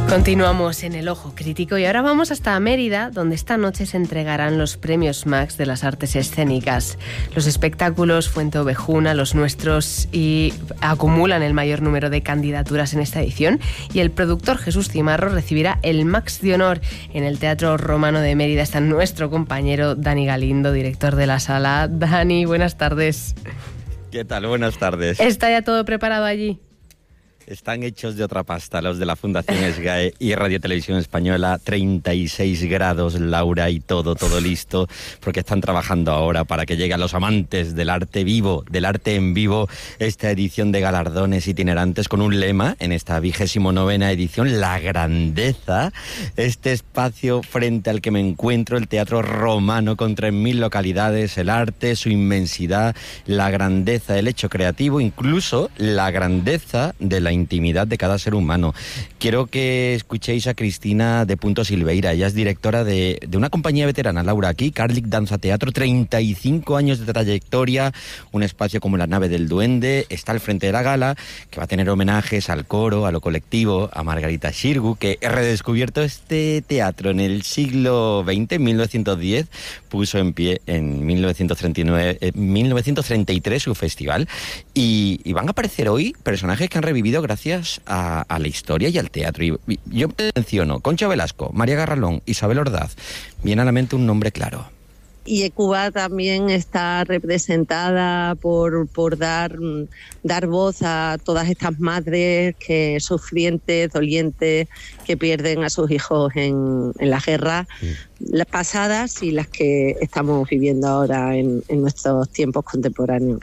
Continuamos en el Ojo Crítico y ahora vamos hasta Mérida, donde esta noche se entregarán los premios Max de las artes escénicas. Los espectáculos Fuente Ovejuna, Los Nuestros, y acumulan el mayor número de candidaturas en esta edición, y el productor Jesús Cimarro recibirá el Max de honor. En el Teatro Romano de Mérida está nuestro compañero Dani Galindo, director de la sala. Dani, buenas tardes. ¿Qué tal? Buenas tardes. ¿Está ya todo preparado allí? Están hechos de otra pasta los de la Fundación SGAE y Radio Televisión Española. 36 grados, Laura, y todo listo, porque están trabajando ahora para que llegue a los amantes del arte vivo, del arte en vivo, esta edición de galardones itinerantes con un lema en esta 29ª edición: la grandeza. Este espacio frente al que me encuentro, el Teatro Romano, con 3.000 localidades, el arte, su inmensidad, la grandeza del hecho creativo, incluso la grandeza de la intimidad de cada ser humano. Quiero que escuchéis a Cristina de Punto Silveira. Ella es directora de una compañía veterana, Laura, aquí, Carlic Danza Teatro, 35 años de trayectoria, un espacio como la Nave del Duende. Está al frente de la gala, que va a tener homenajes al coro, a lo colectivo, a Margarita Xirgu, que ha redescubierto este teatro en el siglo XX, en 1910, puso en pie en 1933 su festival, y van a aparecer hoy personajes que han revivido gracias a la historia y al teatro. Y yo menciono Concha Velasco, María Garralón, Isabel Ordaz. Viene a la mente un nombre claro. Y Cuba también está representada por dar voz a todas estas madres que sufrientes, dolientes, que pierden a sus hijos en la guerra, las pasadas y las que estamos viviendo ahora en nuestros tiempos contemporáneos.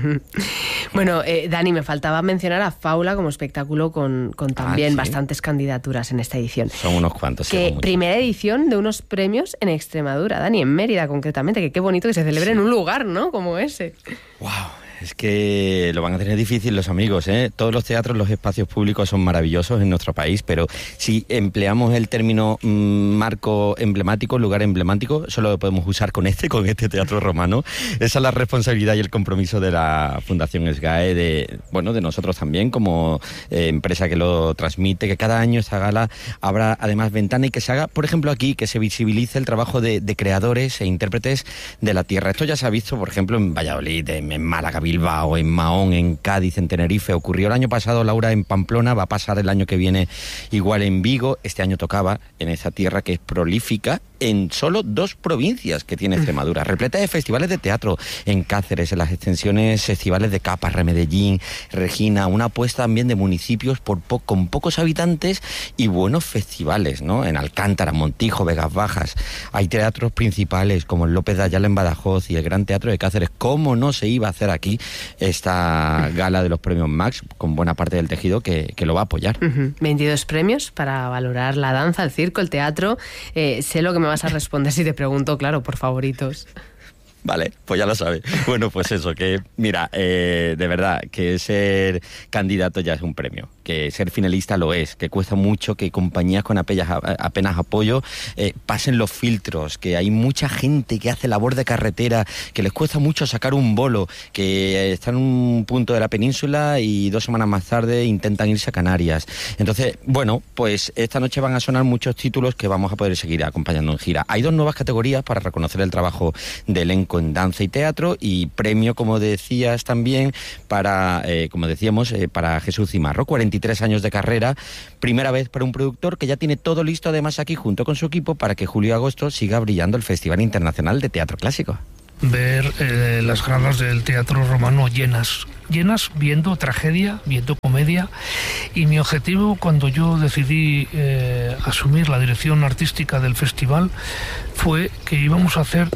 Bueno, Dani, me faltaba mencionar a Faula como espectáculo con también bastantes candidaturas en esta edición. Son unos cuantos. Que primera edición de unos premios en Extremadura, Dani, en Mérida concretamente, que qué bonito que se celebre en un lugar, ¿no?, como ese. ¡Wow! Es que lo van a tener difícil los amigos, ¿eh? Todos los teatros, los espacios públicos son maravillosos en nuestro país, pero si empleamos el término marco emblemático, lugar emblemático, solo lo podemos usar con este Teatro Romano. Esa es la responsabilidad y el compromiso de la Fundación SGAE, de nosotros también como empresa que lo transmite, que cada año esta gala abra además ventana y que se haga, por ejemplo aquí, que se visibilice el trabajo de creadores e intérpretes de la tierra. Esto ya se ha visto, por ejemplo, en Valladolid, en Málaga, Bilbao, en Mahón, en Cádiz, en Tenerife. Ocurrió el año pasado, Laura, en Pamplona. Va a pasar el año que viene igual en Vigo. Este año tocaba en esa tierra que es prolífica en solo 2 provincias que tiene Extremadura, repleta de festivales de teatro, en Cáceres, en las extensiones estivales de Caparra, Medellín, Regina, una apuesta también de municipios con pocos habitantes y buenos festivales, ¿no? En Alcántara, Montijo, Vegas Bajas. Hay teatros principales como el López de Ayala en Badajoz y el Gran Teatro de Cáceres. ¿Cómo no se iba a hacer aquí esta gala de los premios Max, con buena parte del tejido que lo va a apoyar? 22 premios para valorar la danza, el circo, el teatro. Sé lo que me vas a responder si te pregunto, claro, por favoritos. Vale, pues ya lo sabes. Bueno, pues eso, que mira, de verdad, que ser candidato ya es un premio, que ser finalista lo es, que cuesta mucho, que compañías con apenas apoyo pasen los filtros, que hay mucha gente que hace labor de carretera, que les cuesta mucho sacar un bolo, que están en un punto de la península y 2 semanas más tarde intentan irse a Canarias. Entonces, bueno, pues esta noche van a sonar muchos títulos que vamos a poder seguir acompañando en gira. Hay 2 nuevas categorías para reconocer el trabajo del elenco en danza y teatro, y premio, como decías también, para, como decíamos, para Jesús Cimarro, 43 años de carrera, primera vez para un productor que ya tiene todo listo, además aquí junto con su equipo, para que julio y agosto siga brillando el Festival Internacional de Teatro Clásico. Ver las gradas del Teatro Romano llenas viendo tragedia, viendo comedia, y mi objetivo cuando yo decidí asumir la dirección artística del festival fue que íbamos a hacer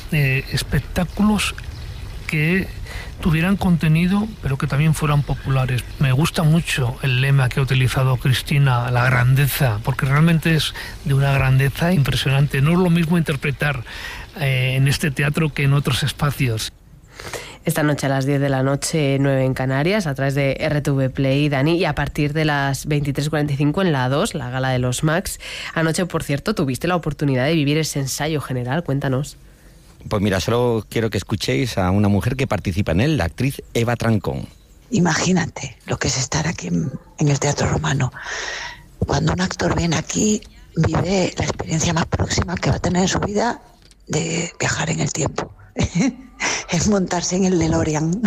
espectáculos que tuvieran contenido pero que también fueran populares. Me gusta mucho el lema que ha utilizado Cristina, la grandeza, porque realmente es de una grandeza impresionante. No es lo mismo interpretar en este teatro que en otros espacios. Esta noche a las 10 de la noche, 9 en Canarias, a través de RTV Play, Dani, y a partir de las 23:45 en la 2, la gala de los Max. Anoche, por cierto, tuviste la oportunidad de vivir ese ensayo general, cuéntanos. Pues mira, solo quiero que escuchéis a una mujer que participa en él, la actriz Eva Trancón. Imagínate lo que es estar aquí en el Teatro Romano. Cuando un actor viene aquí, vive la experiencia más próxima que va a tener en su vida de viajar en el tiempo. Es montarse en el DeLorean.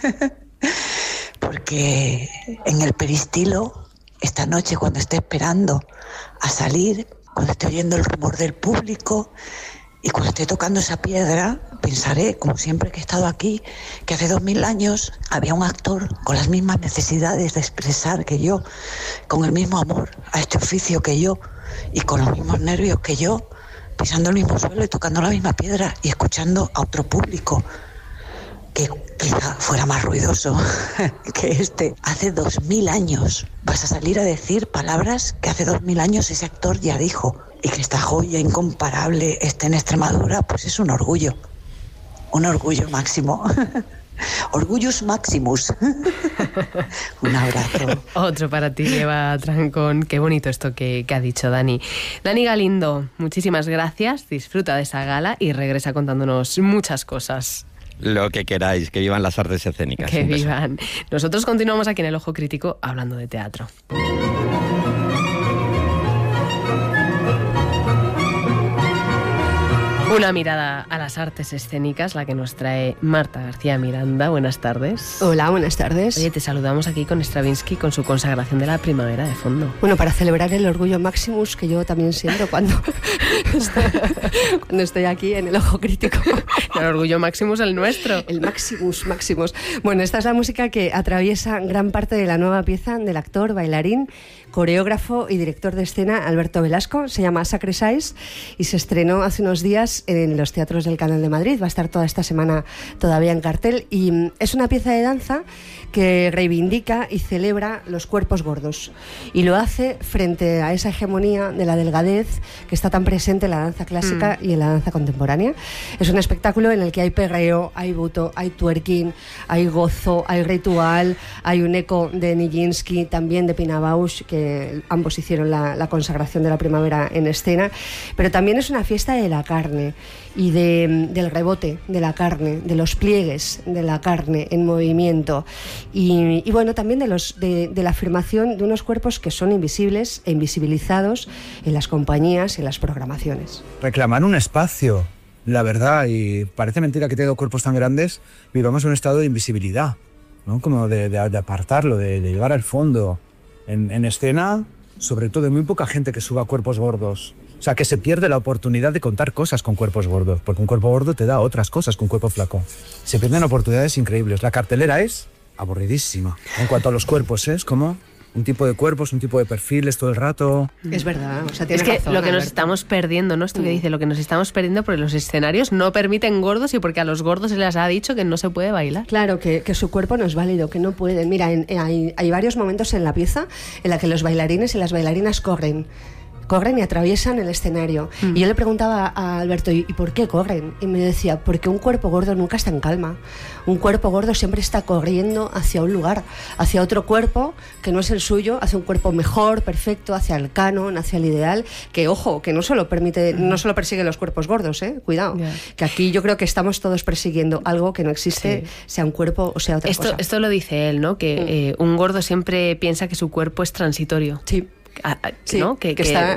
Porque en el peristilo, esta noche, cuando esté esperando a salir, cuando esté oyendo el rumor del público y cuando esté tocando esa piedra, pensaré, como siempre que he estado aquí, que hace 2000 años había un actor con las mismas necesidades de expresar que yo, con el mismo amor a este oficio que yo y con los mismos nervios que yo, pisando el mismo suelo y tocando la misma piedra y escuchando a otro público que quizá fuera más ruidoso que este. Hace 2000 años vas a salir a decir palabras que hace 2000 años ese actor ya dijo, y que esta joya incomparable esté en Extremadura, pues es un orgullo máximo. Orgullus maximus. Un abrazo. Otro para ti, Eva Trancón. Qué bonito esto que ha dicho Dani. Dani Galindo, muchísimas gracias. Disfruta de esa gala y regresa contándonos muchas cosas. Lo que queráis, que vivan las artes escénicas. Que vivan. Nosotros continuamos aquí en El Ojo Crítico hablando de teatro. Una mirada a las artes escénicas, la que nos trae Marta García Miranda. Buenas tardes. Hola, buenas tardes. Oye, te saludamos aquí con Stravinsky, con su consagración de la primavera de fondo. Bueno, para celebrar el orgullo maximus que yo también siento cuando estoy aquí en El Ojo Crítico. El orgullo maximus el nuestro. El maximus. Bueno, esta es la música que atraviesa gran parte de la nueva pieza del actor, bailarín, coreógrafo y director de escena Alberto Velasco. Se llama Sacrifice y se estrenó hace unos días en los teatros del Canal de Madrid. Va a estar toda esta semana todavía en cartel y es una pieza de danza que reivindica y celebra los cuerpos gordos y lo hace frente a esa hegemonía de la delgadez que está tan presente en la danza clásica y en la danza contemporánea. Es un espectáculo en el que hay perreo, hay buto, hay twerking, hay gozo, hay ritual, hay un eco de Nijinsky, también de Pina Bausch, que ambos hicieron la consagración de la primavera en escena, pero también es una fiesta de la carne y del rebote de la carne, de los pliegues de la carne en movimiento y bueno, también de la afirmación de unos cuerpos que son invisibles e invisibilizados en las compañías y en las programaciones. Reclamar un espacio, la verdad, y parece mentira que teniendo cuerpos tan grandes vivamos un estado de invisibilidad, ¿no? Como de apartarlo, de llegar al fondo. En escena, sobre todo, hay muy poca gente que suba cuerpos gordos. O sea, que se pierde la oportunidad de contar cosas con cuerpos gordos, porque un cuerpo gordo te da otras cosas que un cuerpo flaco. Se pierden oportunidades increíbles. La cartelera es aburridísima. En cuanto a los cuerpos, es como un tipo de cuerpos, un tipo de perfiles todo el rato. Es verdad, o sea, es que razón, lo que Alberto. Nos estamos perdiendo, ¿no? Esto que dice, lo que nos estamos perdiendo porque los escenarios no permiten gordos y porque a los gordos se les ha dicho que no se puede bailar. Claro, que su cuerpo no es válido, que no pueden. Mira, hay varios momentos en la pieza en la que los bailarines y las bailarinas corren y atraviesan el escenario. Y yo le preguntaba a Alberto, ¿y por qué corren? Y me decía, porque un cuerpo gordo nunca está en calma. Un cuerpo gordo siempre está corriendo hacia un lugar, hacia otro cuerpo que no es el suyo, hacia un cuerpo mejor, perfecto, hacia el canon, hacia el ideal, que ojo, que no solo persigue los cuerpos gordos, cuidado, que aquí yo creo que estamos todos persiguiendo algo que no existe, sea un cuerpo o sea otra cosa. Esto lo dice él, ¿no? Que un gordo siempre piensa que su cuerpo es transitorio. Sí. ¿no? Que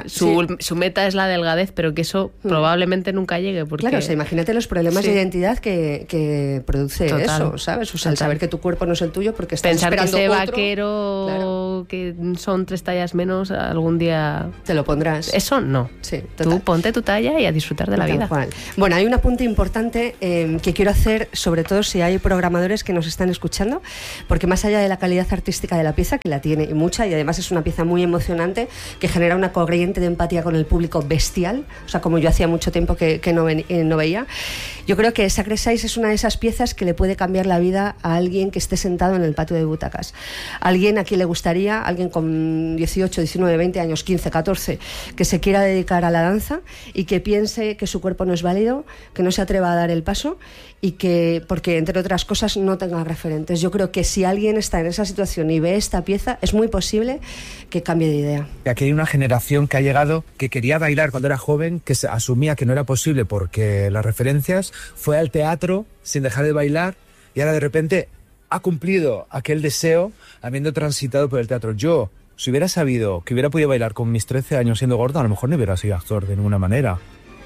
su meta es la delgadez, pero que eso probablemente nunca llegue. Porque... Claro, o sea, imagínate los problemas de identidad que produce eso, ¿sabes? O sea, el saber que tu cuerpo no es el tuyo porque estás pensar esperando que ese otro, vaquero que son 3 tallas menos, algún día... Te lo pondrás. Eso no. Sí, tú ponte tu talla y a disfrutar de la vida. Bueno, hay un apunte importante que quiero hacer, sobre todo si hay programadores que nos están escuchando, porque más allá de la calidad artística de la pieza, que la tiene y mucha, y además es una pieza muy emocionante, que genera una corriente de empatía con el público bestial, o sea, como yo hacía mucho tiempo que no veía. Yo creo que Sacrifice es una de esas piezas que le puede cambiar la vida a alguien que esté sentado en el patio de butacas. Alguien a quien le gustaría, alguien con 18, 19, 20 años, 15, 14, que se quiera dedicar a la danza y que piense que su cuerpo no es válido, que no se atreva a dar el paso y que, porque entre otras cosas, no tenga referentes. Yo creo que si alguien está en esa situación y ve esta pieza, es muy posible que cambie de idea. Aquí hay una generación que ha llegado, que quería bailar cuando era joven, que se asumía que no era posible porque las referencias, fue al teatro sin dejar de bailar y ahora de repente ha cumplido aquel deseo habiendo transitado por el teatro. Yo Si hubiera sabido que hubiera podido bailar con mis 13 años siendo gordo, a lo mejor no hubiera sido actor de ninguna manera.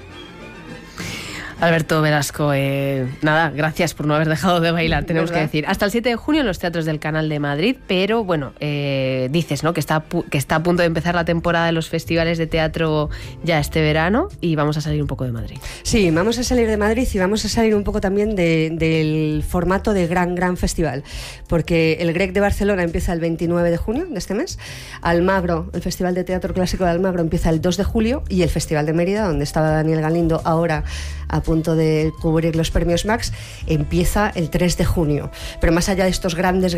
Alberto Velasco, nada, gracias por no haber dejado de bailar, tenemos que decir. Hasta el 7 de junio en los teatros del Canal de Madrid, pero bueno, dices, ¿no?, que está a punto de empezar la temporada de los festivales de teatro ya este verano y vamos a salir un poco de Madrid. Sí, vamos a salir de Madrid y vamos a salir un poco también del formato de gran festival, porque el Grec de Barcelona empieza el 29 de junio de este mes, Almagro, el Festival de Teatro Clásico de Almagro, empieza el 2 de julio y el Festival de Mérida, donde estaba Daniel Galindo ahora a punto de cubrir los premios Max, empieza el 3 de junio. Pero más allá de estos grandes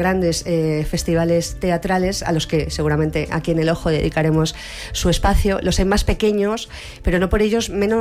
festivales teatrales, a los que seguramente aquí en El Ojo dedicaremos su espacio, los hay más pequeños, pero no por ello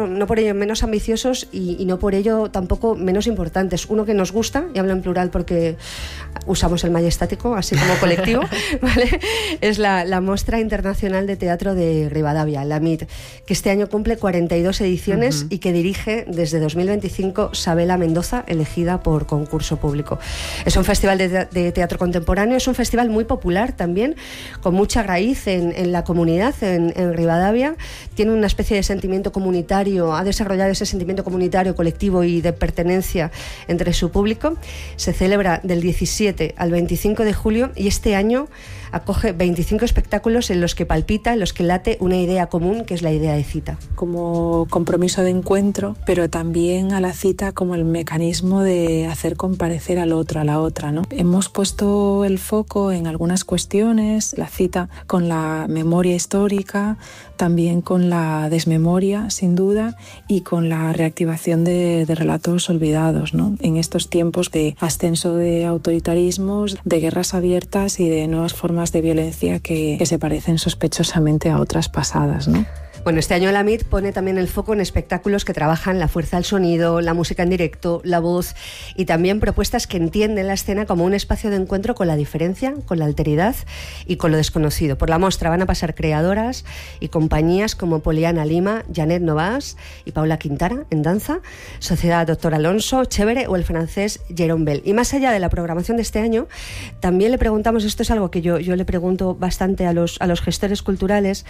menos ambiciosos y no por ello tampoco menos importantes. Uno que nos gusta, y hablo en plural porque usamos el majestático, así como colectivo, ¿vale?, es la Mostra Internacional de Teatro de Rivadavia, la MIT, que este año cumple 42 ediciones y que dirige desde 2025 Sabela Mendoza, elegida por concurso público. Es un festival de teatro contemporáneo, es un festival muy popular también, con mucha raíz en la comunidad, en Rivadavia. Tiene una especie de sentimiento comunitario, ha desarrollado ese sentimiento comunitario, colectivo y de pertenencia entre su público. Se celebra del 17 al 25 de julio y este año acoge 25 espectáculos en los que palpita, en los que late una idea común, que es la idea de cita. Como compromiso de encuentro, pero también a la cita como el mecanismo de hacer comparecer al otro, a la otra, ¿no? Hemos puesto el foco en algunas cuestiones, la cita con la memoria histórica, también con la desmemoria, sin duda, y con la reactivación de relatos olvidados, ¿no?, en estos tiempos de ascenso de autoritarismos, de guerras abiertas y de nuevas formas de violencia que se parecen sospechosamente a otras pasadas, ¿no? Bueno, este año la MIT pone también el foco en espectáculos que trabajan la fuerza del sonido, la música en directo, la voz y también propuestas que entienden la escena como un espacio de encuentro con la diferencia, con la alteridad y con lo desconocido. Por la muestra van a pasar creadoras y compañías como Poliana Lima, Janet Novas y Paula Quintana en danza, Sociedad Dr. Alonso, Chévere o el francés Jérôme Bell. Y más allá de la programación de este año, también le preguntamos, esto es algo que yo le pregunto bastante a los gestores culturales,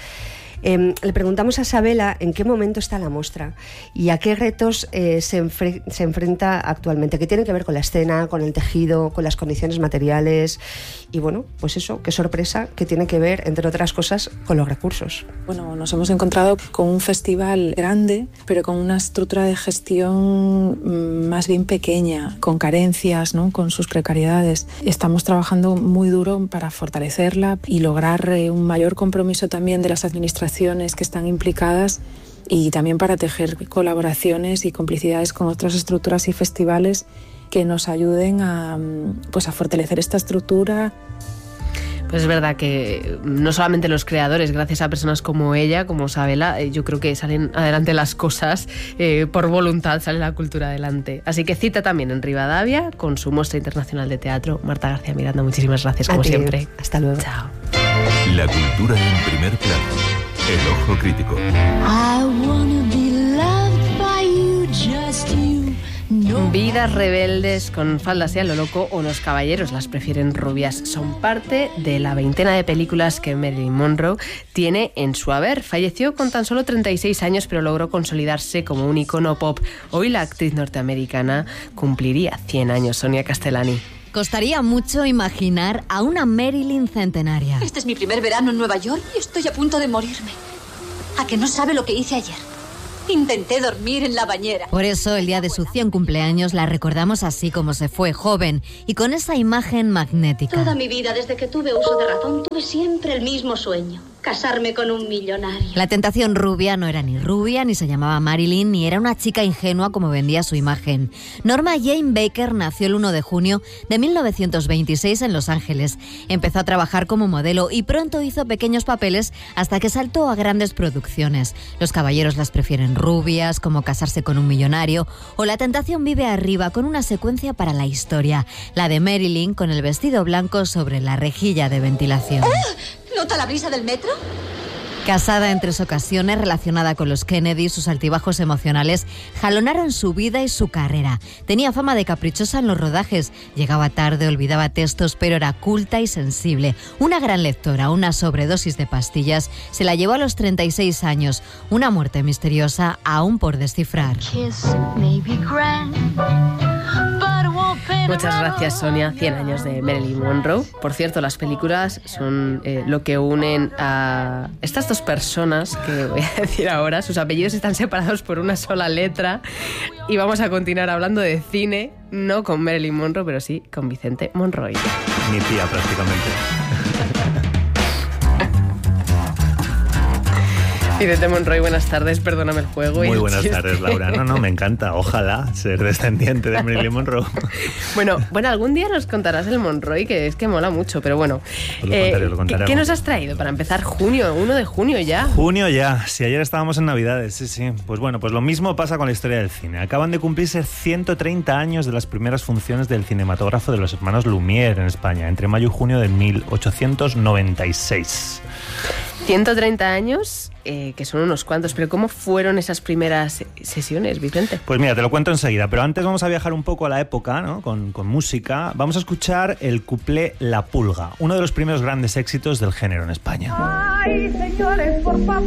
le preguntamos a Sabela en qué momento está la muestra y a qué retos se enfrenta actualmente, que tiene que ver con la escena, con el tejido, con las condiciones materiales y bueno, pues eso, qué sorpresa, que tiene que ver, entre otras cosas, con los recursos. Bueno, nos hemos encontrado con un festival grande, pero con una estructura de gestión más bien pequeña, con carencias, ¿no?, con sus precariedades. Estamos trabajando muy duro para fortalecerla y lograr un mayor compromiso también de las administraciones que están implicadas y también para tejer colaboraciones y complicidades con otras estructuras y festivales que nos ayuden a fortalecer esta estructura. Pues es verdad que no solamente los creadores, gracias a personas como ella, como Sabela, yo creo que salen adelante las cosas por voluntad, sale la cultura adelante. Así que cita también en Rivadavia con su Muestra Internacional de Teatro. Marta García Miranda, muchísimas gracias como siempre. Hasta luego. Chao. La cultura en primer plano. El Ojo Crítico. Vidas rebeldes con faldas y a lo loco o los caballeros las prefieren rubias son parte de la veintena de películas que Marilyn Monroe tiene en su haber. Falleció con tan solo 36 años, pero logró consolidarse como un icono pop. Hoy la actriz norteamericana cumpliría 100 años. Sonia Castellani. Costaría mucho imaginar a una Marilyn centenaria. Este es mi primer verano en Nueva York y estoy a punto de morirme. ¿A que no sabe lo que hice ayer? Intenté dormir en la bañera. Por eso, el día de su 100 cumpleaños, la recordamos así como se fue, joven, y con esa imagen magnética. Toda mi vida, desde que tuve uso de razón, tuve siempre el mismo sueño. Casarme con un millonario. La tentación rubia no era ni rubia, ni se llamaba Marilyn, ni era una chica ingenua como vendía su imagen. Norma Jane Baker nació el 1 de junio de 1926 en Los Ángeles. Empezó a trabajar como modelo y pronto hizo pequeños papeles hasta que saltó a grandes producciones. Los caballeros las prefieren rubias, como Casarse con un millonario, o La tentación vive arriba, con una secuencia para la historia. La de Marilyn con el vestido blanco sobre la rejilla de ventilación. ¿Nota la brisa del metro? Casada en 3 ocasiones, relacionada con los Kennedy, sus altibajos emocionales jalonaron su vida y su carrera. Tenía fama de caprichosa en los rodajes, llegaba tarde, olvidaba textos, pero era culta y sensible. Una gran lectora, una sobredosis de pastillas, se la llevó a los 36 años. Una muerte misteriosa aún por descifrar. Muchas gracias, Sonia. 100 años de Marilyn Monroe. Por cierto, las películas son lo que unen a estas dos personas que voy a decir ahora. Sus apellidos están separados por una sola letra. Y vamos a continuar hablando de cine, no con Marilyn Monroe, pero sí con Vicente Monroy. Mi tía, prácticamente. Vicente Monroy, buenas tardes, perdóname el juego. Muy buenas tardes, Laura. No, me encanta. Ojalá ser descendiente de Marilyn Monroe. Bueno, algún día nos contarás el Monroy, que es que mola mucho, pero bueno. Lo contaré. ¿Qué nos has traído para empezar? 1 de junio ya. Junio ya. Si ayer estábamos en Navidades, sí. Pues bueno, pues lo mismo pasa con la historia del cine. Acaban de cumplirse 130 años de las primeras funciones del cinematógrafo de los hermanos Lumière en España, entre mayo y junio de 1896. 130 años, que son unos cuantos, pero ¿cómo fueron esas primeras sesiones, Vicente? Pues mira, te lo cuento enseguida, pero antes vamos a viajar un poco a la época, ¿no? Con música. Vamos a escuchar el cuplé La Pulga, uno de los primeros grandes éxitos del género en España. Ay, señores, por favor.